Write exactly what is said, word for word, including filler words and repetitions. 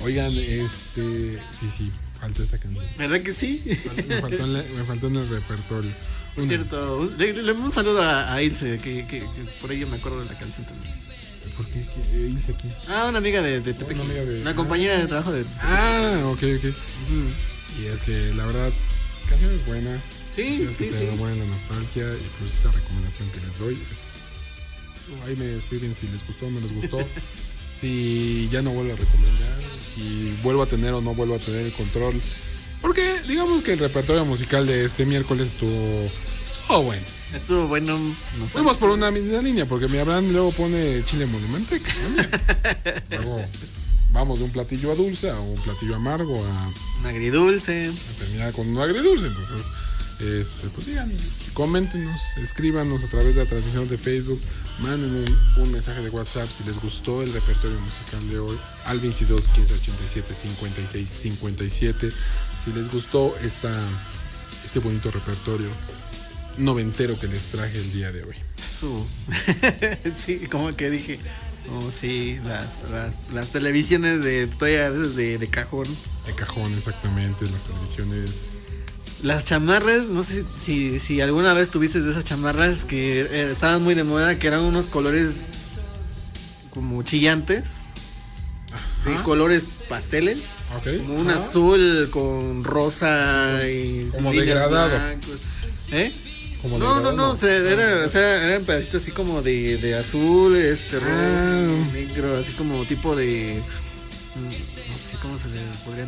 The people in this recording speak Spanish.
Oigan, este, sí, sí, faltó esta canción. ¿Verdad que sí? Me faltó en, la, me faltó en el repertorio. Es cierto. Un, le, le un saludo a, a Ilse, que, que, que por ello me acuerdo de la canción también. ¿Por qué? ¿Qué hice aquí? Ah, una amiga de, de Tepeji. Una amiga de... Una compañera de trabajo de... Ah, ok, ok. Uh-huh. Y es que, la verdad, canciones buenas. Sí, sí, que te sí. enamoran la nostalgia. Y pues esta recomendación que les doy es... Ahí me escriben si les gustó o no les gustó. Si ya no vuelvo a recomendar. Si vuelvo a tener o no vuelvo a tener el control. Porque digamos que el repertorio musical de este miércoles estuvo... Estuvo bueno. Estuvo bueno. No sé. Fuimos por una misma línea, porque mi Abraham luego pone chile monumenteca. Luego vamos de un platillo a dulce a un platillo amargo a, un agridulce. A terminar con un agridulce. Entonces, este, pues digan, coméntenos, escríbanos a través de la transmisión de Facebook, manden un, un mensaje de WhatsApp si les gustó el repertorio musical de hoy al veintidós quince ochenta y siete cincuenta y seis cincuenta y siete. Si les gustó esta, este bonito repertorio noventero que les traje el día de hoy. Su. Sí, como que dije, oh sí, las, las, las televisiones de todavía a veces de, de cajón. De cajón, exactamente, las televisiones. Las chamarras, no sé si, si, si alguna vez tuviste de esas chamarras que eh, estaban muy de moda, que eran unos colores como chillantes. De colores pasteles. Okay. Como un Ajá. azul con rosa y como degradado. blancos. ¿Eh? Como no, no, no, no. o sea, era, o sea, eran pedacitos así como de, de azul, este, rojo, ah. negro, así como tipo de... No sé cómo se le podría